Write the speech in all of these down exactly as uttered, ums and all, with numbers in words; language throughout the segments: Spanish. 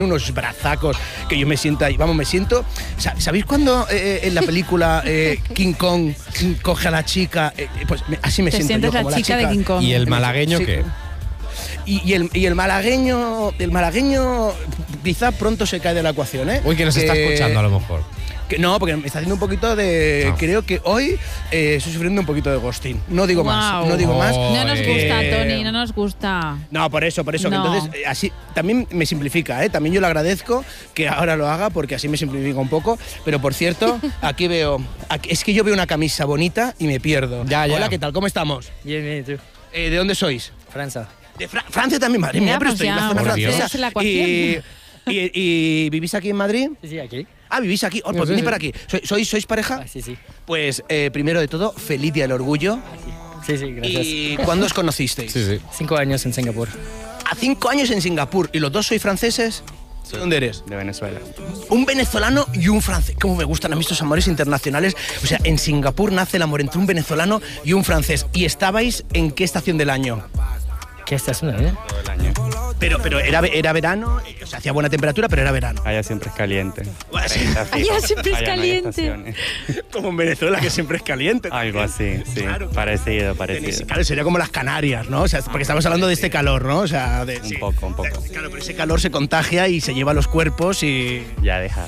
unos brazacos que yo me siento ahí, vamos, me siento... ¿Sabéis cuando eh, en la película eh, King Kong coge a la chica? Eh, pues me, así me Te siento yo, la como chica la chica de King Kong. ¿Y el malagueño sí. qué? Y, y, el, y el malagueño, el malagueño quizá pronto se cae de la ecuación, ¿eh? Uy, que nos que, está escuchando a lo mejor. Que no, porque me está haciendo un poquito de... No. Creo que hoy eh, estoy sufriendo un poquito de ghosting. No digo wow. más, no digo más. No nos gusta, eh, Toni, no nos gusta. No, por eso, por eso. No. Que entonces, eh, así también me simplifica, ¿eh? También yo le agradezco que ahora lo haga porque así me simplifica un poco. Pero por cierto, aquí veo... Aquí, es que yo veo una camisa bonita y me pierdo. Ya, ya. Hola, ¿qué tal? ¿Cómo estamos? Bien, bien, ¿tú? Eh, ¿De dónde sois? Francia. De Fra Francia también, madre mía, Mira, pero pues estoy en la ya, zona por francesa. Dios. La ecuación. Y, y, y vivís aquí en Madrid? Sí, sí, aquí. Ah, vivís aquí. Oh, pues sí, venid sí. para aquí. ¿Sois, sois, ¿Sois pareja? Ah, sí, sí. Pues eh, primero de todo, feliz Día del Orgullo. Sí, sí, gracias. ¿Y cuándo os conocisteis? Sí, sí. Cinco años en Singapur. A cinco años en Singapur. ¿Y los dos sois franceses? ¿De dónde eres? De Venezuela. Un venezolano y un francés. ¿Cómo me gustan a mí estos amores internacionales? O sea, en Singapur nace el amor entre un venezolano y un francés. ¿Y estabais en qué estación del año? ¿Qué estás haciendo, eh? Todo el año. Pero, pero era, era verano, o sea, hacía buena temperatura, pero era verano. Allá siempre es caliente. Allá fijo. siempre es Allá no hay caliente. estaciones. Como en Venezuela, que siempre es caliente. Algo así, sí. Claro. Parecido, Tenéis- parecido. Claro, sería como las Canarias, ¿no? O sea, porque estamos hablando de este calor, ¿no? O sea, de, Un sí. poco, un poco. Claro, pero ese calor se contagia y se lleva a los cuerpos y... Ya deja.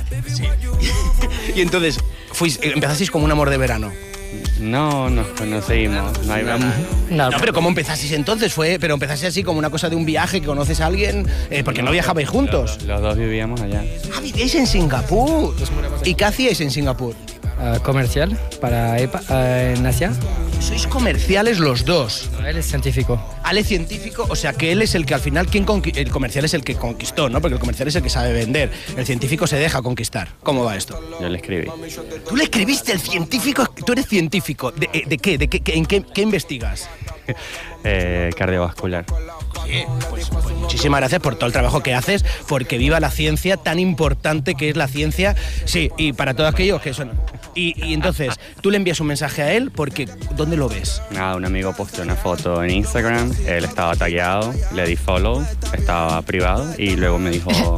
Y entonces, fuis, empezasteis como un amor de verano. No, nos conocimos. No hay No, No, pero ¿cómo empezasteis entonces? Fue, pero empezasteis así como una cosa de un viaje, que conoces a alguien, eh, porque no viajabais juntos. Los, los dos vivíamos allá. Ah, vivíais en Singapur. ¿Y qué hacíais en Singapur? Ah, comercial para E P A ah, en Asia. Sois comerciales los dos. Él es científico. Ale es científico, o sea que él es el que al final, ¿quién conqui- el comercial es el que conquistó, ¿no? Porque el comercial es el que sabe vender. El científico se deja conquistar. ¿Cómo va esto? Yo le escribí. Tú le escribiste, el científico, tú eres científico. ¿De, eh, de qué? ¿De qué, qué- ¿En qué, qué investigas? Eh, cardiovascular. Oye, pues, pues muchísimas gracias por todo el trabajo que haces, porque viva la ciencia, tan importante que es la ciencia. Sí, y para todos aquellos que son... Y, y entonces, tú le envías un mensaje a él, porque ¿dónde lo ves? Nada, un amigo posteó una foto en Instagram, él estaba tagueado, le di follow, estaba privado y luego me dijo,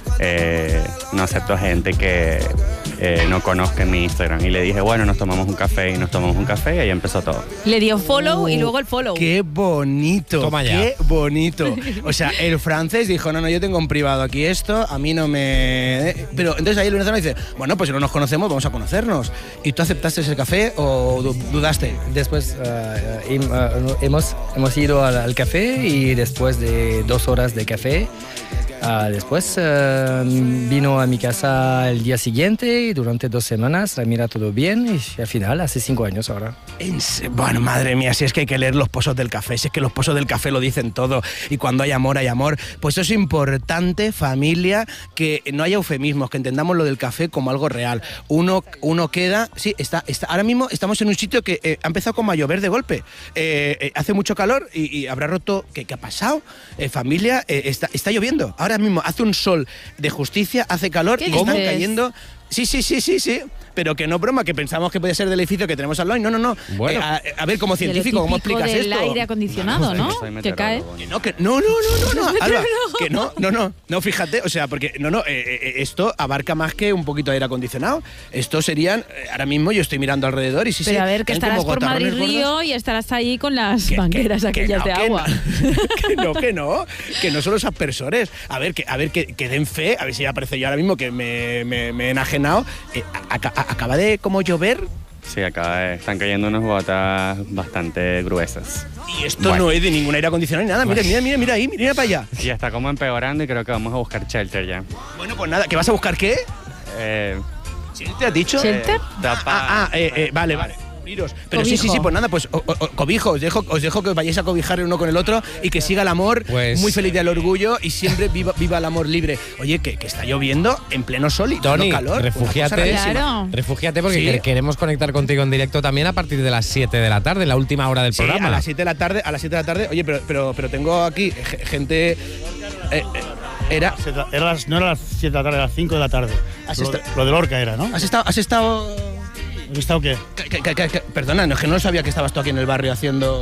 eh, no acepto gente que eh, no conozca en mi Instagram. Y le dije, bueno, nos tomamos un café y nos tomamos un café y ahí empezó todo. Le dio follow y luego el follow. ¡Qué bonito! Toma ya. ¡Qué bonito! O sea, el francés dijo, no, no, yo tengo en privado aquí esto, a mí no me... Pero entonces ahí el venezolano dice, bueno, pues si no nos conocemos, vamos a conocernos. ¿Y tú aceptaste ese café o du- dudaste? Después ah, hem- ah, hemos, hemos ido al, al café y después de dos horas de café, ah, después ah, vino a mi casa el día siguiente y durante dos semanas ah, mira todo bien y al final hace cinco años ahora. En se- Bueno, madre mía, si es que hay que leer los pozos del café, si es que los pozos del café lo dicen todo, y cuando hay amor, hay amor. Pues eso es importante, familia, que no haya eufemismos, que entendamos lo del café como algo real. Uno, uno queda, sí, está, está, ahora mismo estamos en un sitio que eh, ha empezado como a llover de golpe. Eh, eh, hace mucho calor y, y habrá roto, ¿qué, qué ha pasado? Eh, familia, eh, está, está lloviendo. Ahora mismo hace un sol de justicia, hace calor ¿Qué y están dices? cayendo... Sí, sí, sí, sí, sí. Pero que no broma, que pensamos que podía ser del edificio que tenemos al lado. No, no, no. Bueno. Eh, a, a ver, como De lo científico, ¿cómo típico explicas del esto? aire acondicionado, ¿no? Soy Que cae. meteorólogo. Que no, que no, no, no, no, no, Alba, que no, no, no, no, fíjate, o sea, porque no, no, eh, eh, esto abarca más que un poquito de aire acondicionado. Esto serían, eh, ahora mismo yo estoy mirando alrededor y sí, Pero sí. a ver, que caen estarás como por Madrid gotarrones Río gordos. y estarás ahí con las Que- banqueras que- aquellas que de no, que agua. no, que no, que no, que no son los aspersores. A ver, que, a ver, que, que den fe, a ver si ya aparece yo ahora mismo que me, me, me he enajenado. Eh, a- a- acaba de como llover Sí, acá eh, están cayendo unas gotas bastante gruesas. y esto Bueno. no es de ningún aire acondicionado ni nada. Mira, mira, mira, mira ahí, mira para allá. Y está como empeorando y creo que vamos a buscar shelter ya. Bueno, pues nada, ¿que vas a buscar qué? Eh, ¿Sí te has dicho? ¿Shelter? tapa- Ah, ah, eh, eh, vale, vale. Iros. Pero sí, sí, Cobijo. sí, pues nada, pues o- o- cobijo, os dejo, os dejo que os vayáis a cobijar el uno con el otro y que siga el amor, Pues- muy feliz del orgullo y siempre viva, viva el amor libre. Oye, que, que está lloviendo en pleno sol y Toni, pleno calor. una cosa refúgiate, rarísima. Claro. refúgiate porque Sí. que- queremos conectar contigo en directo también a partir de las siete de la tarde, la última hora del Sí, programa. a las siete de la tarde, a las siete de la tarde. Oye, pero, pero, pero tengo aquí ge- gente. eh, eh, era. Era las, no era las siete de la tarde, era las cinco de la tarde. Has Lo, esta- lo de Lorca era, ¿no? ¿Has estado.? ¿Has estado ¿Has estado qué? que- que- que- que- perdona, no es que no sabía que estabas tú aquí en el barrio haciendo.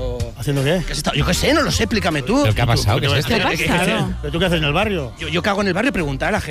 ¿Haciendo qué? ¿Qué has estado? Yo qué sé, no lo sé, explícame tú. ¿Pero qué ha pasado? ¿Qué es esto? ¿Qué ha pasado? ¿Pero tú qué haces en el barrio? Yo, yo cago en el barrio preguntar a la gente.